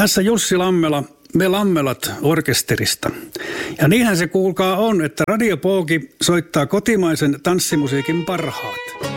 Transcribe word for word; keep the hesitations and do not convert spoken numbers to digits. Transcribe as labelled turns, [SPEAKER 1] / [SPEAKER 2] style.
[SPEAKER 1] Tässä Jussi Lammela, me Lammelat orkesterista. Ja niinhän se kuulkaa on, että Radio Pooki soittaa kotimaisen tanssimusiikin parhaat.